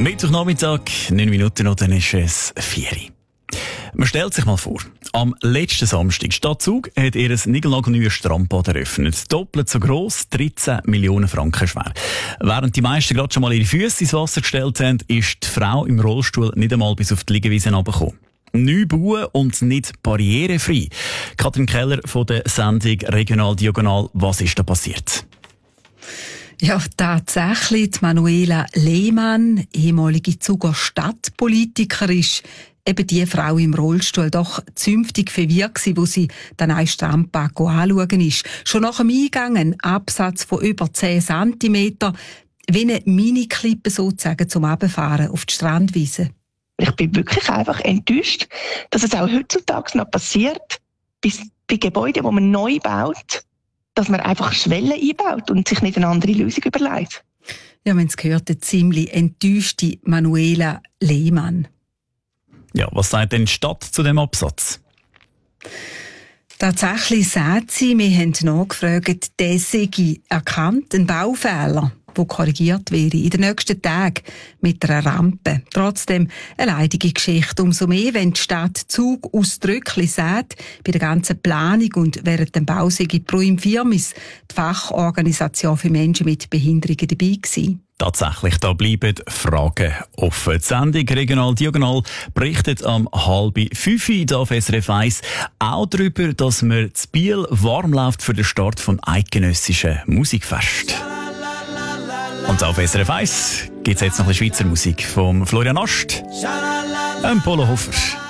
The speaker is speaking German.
Mittwochnachmittag, 9 Minuten und dann ist es 4 Uhr. Man stellt sich mal vor, am letzten Samstag, Stadt Zug hat ihr niegelnagelneues Strandbad eröffnet. Doppelt so gross, 13 Millionen Franken schwer. Während die meisten gerade schon mal ihre Füße ins Wasser gestellt haben, ist die Frau im Rollstuhl nicht einmal bis auf die Liegewiese heruntergekommen. Neu bauen und nicht barrierefrei. Katrin Keller von der Sendung Regional Diagonal. Was ist da passiert? Ja, tatsächlich. Die Manuela Lehmann, ehemalige Zuger Stadtpolitiker, ist eben die Frau im Rollstuhl doch zünftig verwirrt gewesen, wo sie dann ein Strandbad anschauen ist. Schon nach dem Eingang ein Absatz von über 10 cm, wie eine Mini-Klippe sozusagen zum Runterfahren auf die Strandwiese. Ich bin wirklich einfach enttäuscht, dass es auch heutzutage noch passiert, bei Gebäuden, die man neu baut, dass man einfach Schwellen einbaut und sich nicht eine andere Lösung überlegt. Ja, man gehört, eine ziemlich enttäuschte Manuela Lehmann. Ja, was sagt denn die Stadt zu dem Absatz? Tatsächlich sagt sie, wir haben nachgefragt, der sei erkannt, ein Baufehler, der korrigiert wäre in den nächsten Tagen mit einer Rampe. Trotzdem eine leidige Geschichte. Umso mehr, wenn die Stadt Zug ausdrücklich sagt, bei der ganzen Planung und während dem Bau sei Pro Infirmis die Fachorganisation für Menschen mit Behinderungen dabei gewesen. Tatsächlich, da bleiben Fragen offen. Die Sendung Regional Diagonal berichtet am 4:30 auf SRF 1 auch darüber, dass man in Biel warm läuft für den Start vom eidgenössischen Musikfest. Und auf SRF 1 gibt es jetzt noch ein bisschen Schweizer Musik vom Florian Ast, Polo Hofer.